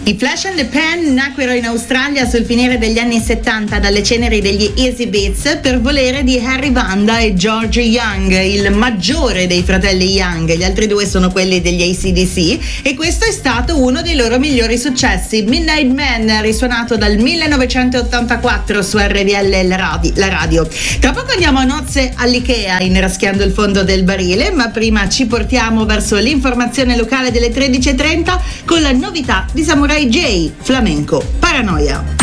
I Flash and the Pan nacquero in Australia sul finire degli anni 70 dalle ceneri degli Easy Beats per volere di Harry Vanda e George Young, il maggiore dei fratelli Young. Gli altri due sono quelli degli AC/DC e questo è stato uno dei loro migliori successi. Midnight Man, risuonato dal 1984 su RDL la radio. Tra poco andiamo a nozze all'Ikea inraschiando il fondo del barile, ma prima ci portiamo verso l'informazione locale delle 13.30 con la novità di Samurai J, Flamenco Paranoia.